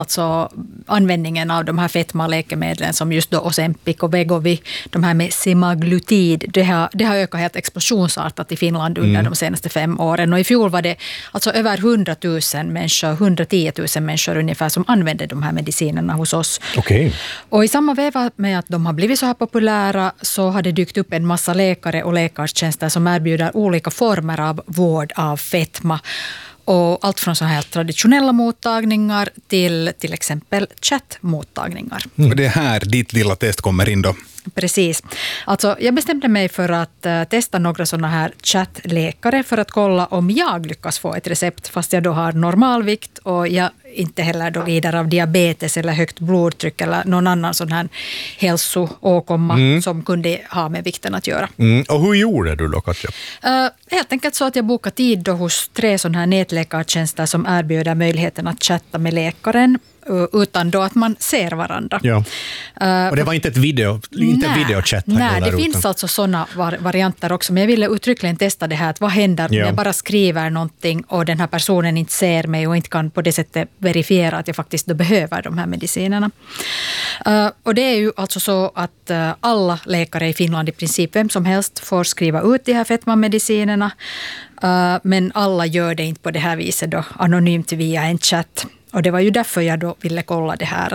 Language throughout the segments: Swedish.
Alltså användningen av de här fetmaläkemedlen som just då Ozempic och Wegovy, de här med semaglutid, det har ökat helt explosionsartat i Finland under de senaste 5 åren. Och i fjol var det alltså över 100 000 människor, 110 000 människor ungefär som använde de här medicinerna hos oss. Okay. Och i samma veva med att de har blivit så här populära så har det dykt upp en massa läkare och läkartjänster som erbjuder olika former av vård av fetma. Och allt från så här traditionella mottagningar till exempel chattmottagningar. Och det är här ditt lilla test kommer in då. Precis. Alltså, jag bestämde mig för att testa några sådana här chattläkare för att kolla om jag lyckas få ett recept fast jag då har normalvikt och jag inte heller då lider av diabetes eller högt blodtryck eller någon annan sån här hälsoåkomma som kunde ha med vikten att göra. Och hur gjorde du då, Katja? Helt enkelt så att jag bokade tid då hos 3 sådana här nätläkartjänster som erbjuder möjligheten att chatta med läkaren utan då att man ser varandra. Ja. Och det var inte videochatt? Nej, det finns alltså sådana varianter också, men jag ville uttryckligen testa det här, att vad händer om jag bara skriver någonting och den här personen inte ser mig och inte kan på det sättet verifiera att jag faktiskt då behöver de här medicinerna. Och det är ju alltså så att alla läkare i Finland i princip, vem som helst, får skriva ut de här fetmamedicinerna, men alla gör det inte på det här viset då, anonymt via en chatt. Och det var ju därför jag då ville kolla det här.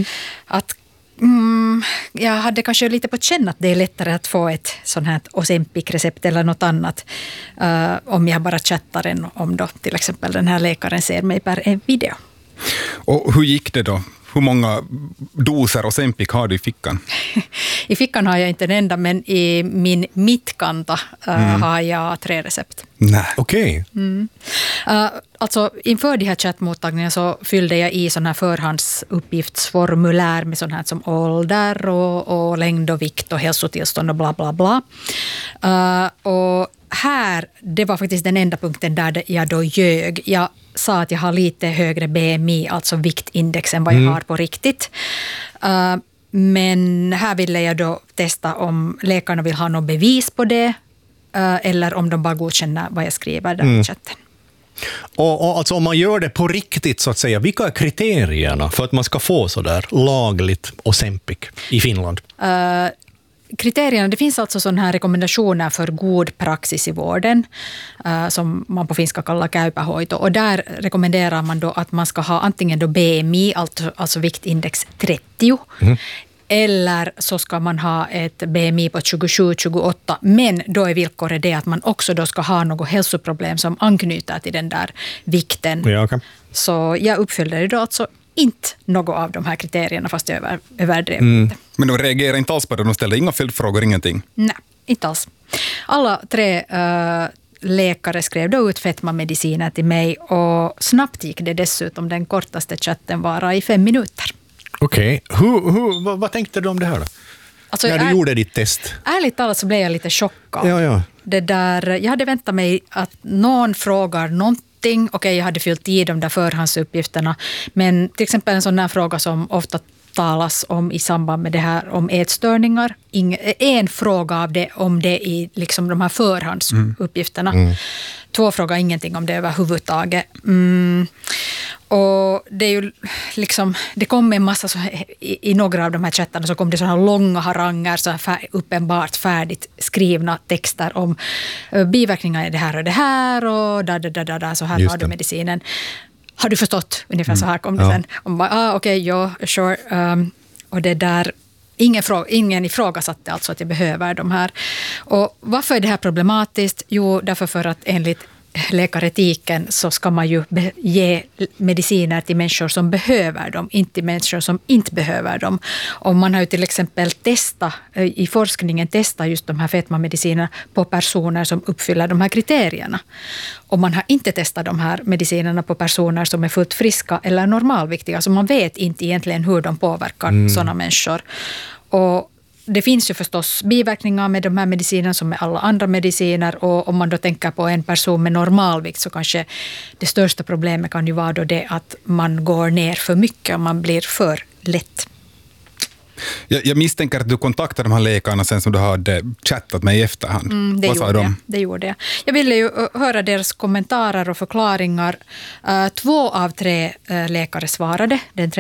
Jag hade kanske lite på känn att det är lättare att få ett sånt här Ozempic-recept eller något annat om jag bara chattar än om då till exempel den här läkaren ser mig per en video. Och hur gick det då? Hur många doser Ozempic har du i fickan? I fickan har jag inte en enda, men i min mittkanta har jag 3 recept. Nej. Okej. Alltså inför de här chattmottagningarna så fyllde jag i sådana här förhandsuppgiftsformulär med sådant här som ålder och längd och vikt och hälsotillstånd och bla bla bla. Och här, det var faktiskt den enda punkten där jag då ljög. Jag sa att jag har lite högre BMI, alltså viktindex, än vad jag har på riktigt. Men här ville jag då testa om läkarna vill ha något bevis på det eller om de bara godkänner vad jag skriver där i chatten. Och alltså om man gör det på riktigt så att säga, vilka är kriterierna för att man ska få så där lagligt Ozempic i Finland? Kriterierna, det finns alltså sådana här rekommendationer för god praxis i vården som man på finska kallar käypähoito. Och där rekommenderar man då att man ska ha antingen då BMI, alltså viktindex 30, eller så ska man ha ett BMI på 27-28, men då är villkoret det att man också då ska ha något hälsoproblem som anknyter till den där vikten. Ja, okay. Så jag uppfyllde det då alltså inte något av de här kriterierna fast jag överdrev inte. Men de reagerar inte alls på det, de ställer inga följdfrågor, ingenting? Nej, inte alls. Alla 3 läkare skrev då ut fetmamediciner till mig och snabbt gick det dessutom. Den kortaste chatten var i 5 minuter. Okej. Vad tänkte du om det här då? Alltså, när du gjorde ditt test? Ärligt talat så blev jag lite chockad. Ja. Jag hade väntat mig att någon frågar någonting. Okej, jag hade fyllt i de där förhandsuppgifterna. Men till exempel en sån här fråga som ofta talas om i samband med det här om ätstörningar. En fråga av det om det i liksom de här förhandsuppgifterna. 2 frågar ingenting om det överhuvudtaget. Och det är ju liksom, det kom en massa så, i några av de här chattarna så kom det sådana långa haranger, så uppenbart färdigt skrivna texter om biverkningar i det här och det här och så här har du medicinen. Har du förstått? Ungefär så här kom det sen. Sure. Och det där, ingen ifrågasatte alltså att jag behöver de här. Och varför är det här problematiskt? Jo, därför för att enligt läkaretiken så ska man ju ge mediciner till människor som behöver dem, inte till människor som inte behöver dem. Och man har ju till exempel i forskningen testat just de här fetmamedicinerna på personer som uppfyller de här kriterierna. Och man har inte testat de här medicinerna på personer som är fullt friska eller normalviktiga, så man vet inte egentligen hur de påverkar sådana människor. Och det finns ju förstås biverkningar med de här medicinerna som med alla andra mediciner, och om man då tänker på en person med normalvikt så kanske det största problemet kan ju vara då det att man går ner för mycket och man blir för lätt. Jag misstänker att du kontaktade de här läkarna sen som du hade chattat med i efterhand. Vad sa de? Det gjorde jag. Jag ville ju höra deras kommentarer och förklaringar. 2 av 3 läkare svarade. Den